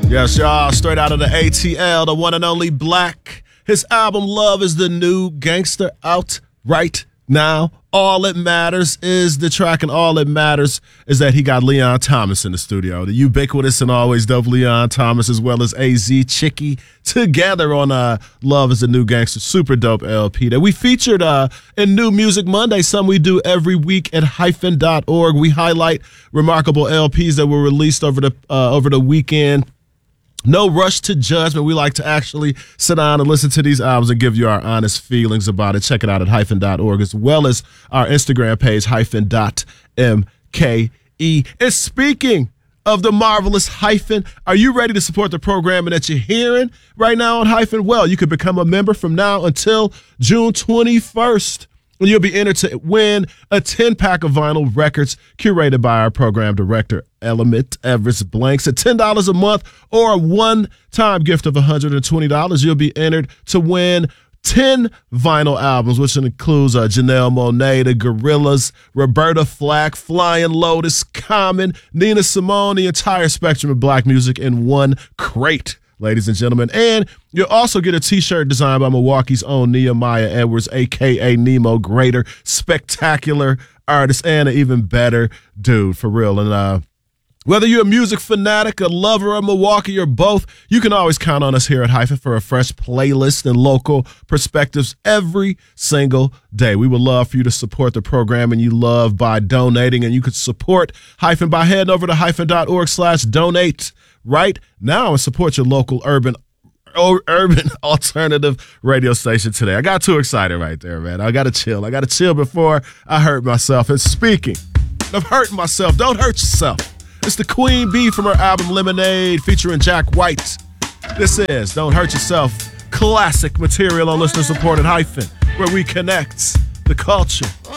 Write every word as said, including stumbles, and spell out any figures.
Yes, y'all, straight out of the A T L, the one and only Black. His album Love is the New Gangster out right now. All that matters is the track, and all that matters is that he got Leon Thomas in the studio. The ubiquitous and always dope Leon Thomas, as well as A Z Chicky, together on uh, Love is the New Gangster. Super dope L P that we featured uh, in New Music Monday, something we do every week at hyphen dot org. We highlight remarkable L Ps that were released over the uh, over the weekend. No rush to judgment. We like to actually sit down and listen to these albums and give you our honest feelings about it. Check it out at hyphen dot org, as well as our Instagram page, hyphen dot M K E. And speaking of the marvelous Hyphen, are you ready to support the programming that you're hearing right now on Hyphen? Well, you could become a member from now until June twenty-first. And you'll be entered to win a ten-pack of vinyl records curated by our program director, Element Everest Blanks. At ten dollars a month or a one-time gift of one hundred twenty dollars, you'll be entered to win ten vinyl albums, which includes uh, Janelle Monáe, The Gorillaz, Roberta Flack, Flying Lotus, Common, Nina Simone, the entire spectrum of black music in one crate, ladies and gentlemen. And you'll also get a t-shirt designed by Milwaukee's own Nehemiah Edwards, a k a. Nemo Greater, spectacular artist, and an even better dude, for real. And uh, whether you're a music fanatic, a lover of Milwaukee, or both, you can always count on us here at Hyphen for a fresh playlist and local perspectives every single day. We would love for you to support the program, and you love by donating, and you could support Hyphen by heading over to hyphen dot org slash donate right now and support your local urban urban alternative radio station today. I got too excited right there, man. I got to chill. I got to chill before I hurt myself. And speaking of hurting myself, don't hurt yourself. It's the Queen Bee from her album Lemonade featuring Jack White. This is Don't Hurt Yourself, classic material on listener-supported Hyphen, where we connect the culture